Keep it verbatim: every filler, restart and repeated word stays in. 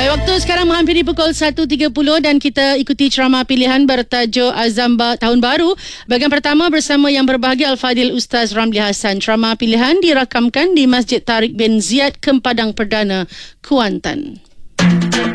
Baik, waktu sekarang menghampiri pukul satu tiga puluh dan kita ikuti ceramah pilihan bertajuk Azam ba- Tahun Baru. Bahagian pertama bersama yang berbahagia Al-Fadhil Ustaz Ramli Hassan. Ceramah pilihan dirakamkan di Masjid Tariq bin Ziyad, Kempadan Perdana, Kuantan.